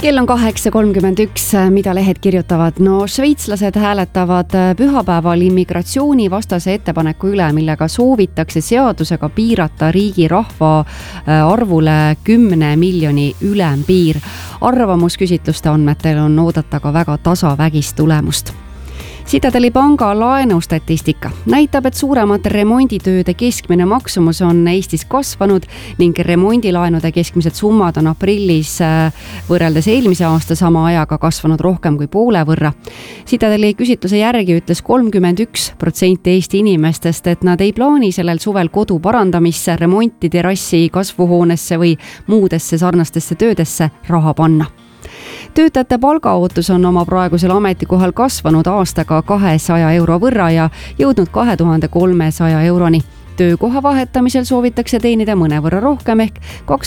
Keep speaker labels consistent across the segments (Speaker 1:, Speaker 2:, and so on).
Speaker 1: Kell on 8.31, mida lehed kirjutavad? No šveitslased hääletavad pühapäeval immigratsioonivastase ettepaneku üle, millega soovitakse seadusega piirata riigi rahva arvule 10 miljoni ülempiir. Arvamusküsitluste andmetel on oodata ka väga tasavägist tulemust. Citadeli panga laenustatistika näitab, et suuremate remonditööde keskmine maksumus on Eestis kasvanud ning remondilaenude keskmised summad on aprillis võrreldes eelmise aasta sama ajaga kasvanud rohkem kui poole võrra. Citadeli küsitluse järgi ütles 31% Eesti inimestest, et nad ei plaani sellel suvel kodu parandamisse, remonti, terrassi, kasvuhoonesse või muudesse sarnastesse töödesse raha panna. Töötajate palgaootus on oma praegusel ametikohal kasvanud aastaga 200 euro võrra ja jõudnud 2300 euroni. Töökoha vahetamisel soovitakse teenida mõnevõrra rohkem ehk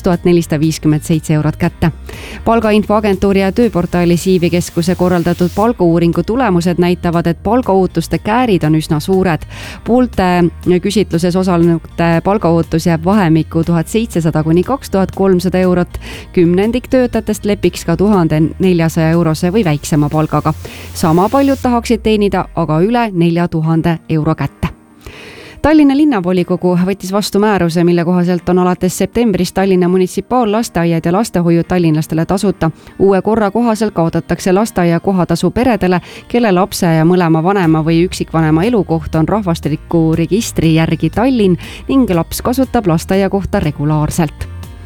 Speaker 1: 2457 eurot kätte. Palgainfoagentuuri ja tööportaali Siivi keskuse korraldatud palgauuringu tulemused näitavad, et palgaootuste käärid on üsna suured. Poolte küsitluses osalenute palgaootus jääb vahemikku 1700 kuni 2300 eurot. Kümnendik töötajatest lepiks ka 1400 eurose või väiksema palgaga. Sama paljud tahaksid teenida aga üle 4000 euro kätte. Tallinna linnavolikogu võttis vastu määruse, mille kohaselt on alates septembrist Tallinna munitsipaallasteaiad ja lastehoiud tallinlastele tasuta. Uue korra kohaselt kaotatakse lasteaia kohatasu peredele, kelle lapse ja mõlema vanema või üksikvanema elukoht on rahvastikuregistri järgi Tallinn ning laps kasutab lasteaia kohta regulaarselt.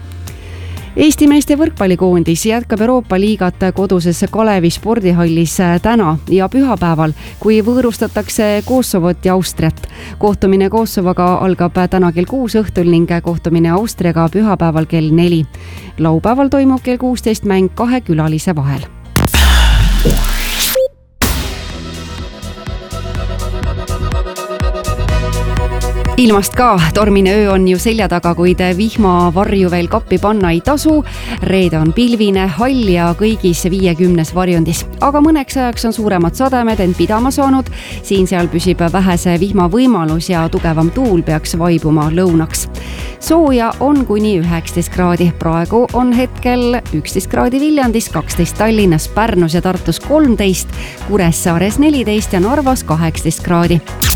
Speaker 1: Eesti meeste võrkpallikoondis jätkab Euroopa liigat koduses Kalevi spordihallis täna ja pühapäeval, kui võõrustatakse Kosovot ja Austriat. Kohtumine Kosovoga algab täna kell 6 õhtul ning kohtumine Austriaga pühapäeval kell 4. Laupäeval toimub kell 16 mäng 2 külalise vahel. Ilmast ka, tormine öö on ju selja taga, kuid vihmavarju veel kappi panna ei tasu. Reede on pilvine, hall ja kõigis 50 varjundis. Aga mõneks ajaks on suuremad sademed end pidama saanud. Siin-seal püsib vähese vihma võimalus ja tugevam tuul peaks vaibuma lõunaks. Sooja on kuni 19 kraadi. Praegu on hetkel 11 kraadi Viljandis, 12 Tallinnas, Pärnus ja Tartus 13, Kuressaares 14 ja Narvas 18 kraadi.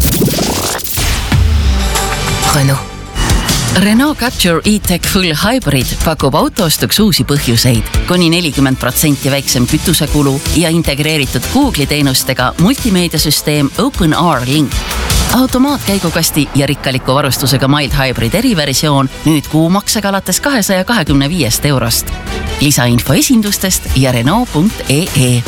Speaker 2: Renault Captur E-Tech Full Hybrid pakub autoostuks uusi põhjuseid, kuni 40% väiksem kütusekulu ja integreeritud Google'i teenustega multimeediasüsteem OpenR Link. Automaatkäigukasti ja rikkaliku varustusega Mild Hybrid eriversioon nüüd kuumaksega alates 225 eurost. Lisainfo esindustest ja Renault.ee.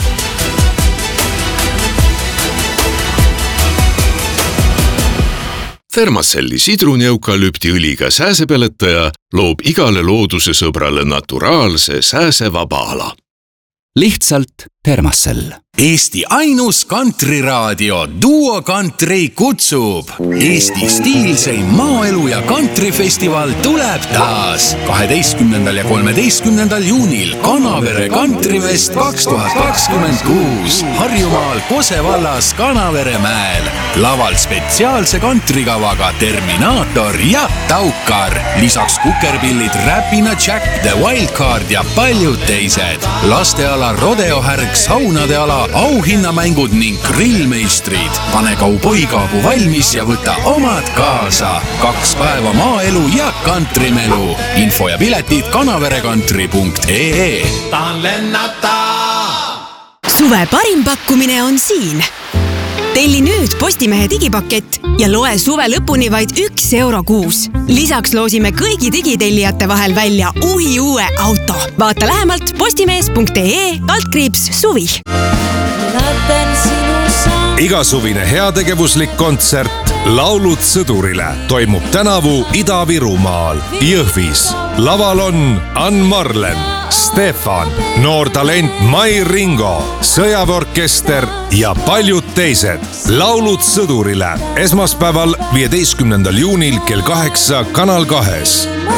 Speaker 3: Thermacelli sidruneukalüptiõliga sääsepeletaja loob igale looduse sõbrale naturaalse sääsevaba ala.
Speaker 4: Lihtsalt Thermacell.
Speaker 5: Eesti ainus kantriraadio Duo Country kutsub. Eesti stiilseim maaelu ja kantrifestival tuleb taas 12. ja 13. juunil Kanavere Kantrifest 2026 Harjumaal Kose vallas Kanaveremäel. Laval spetsiaalse kantrikavaga Terminaator ja Taukar. Lisaks kukerpillid Räpina Jack, The Wildcard ja paljud teised. Lasteala rodeohärg, saunade ala, auhinnamängud ning grillmeistrid. Pane kauboikaabu valmis ja võta omad kaasa. 2 päeva maaelu ja kantrimelu. Info ja piletid kanaverekantri.ee.
Speaker 6: Tahan lennata!
Speaker 7: Suve parim pakkumine on siin. Telli nüüd Postimehe digipakett ja loe suve lõpuni vaid 1 euro kuus. Lisaks loosime kõigi digitellijate vahel välja uue auto. Vaata lähemalt postimees.ee/suvi.
Speaker 8: Igasuvine heategevuslik kontsert Laulud sõdurile toimub tänavu Ida-Virumaal, Jõhvis. Laval on Ann Marlen, Stefan, noor talent Mai Ringo, sõjaväeorkester ja paljud teised. Laulud sõdurile esmaspäeval 15. juunil kell 8 Kanal 2.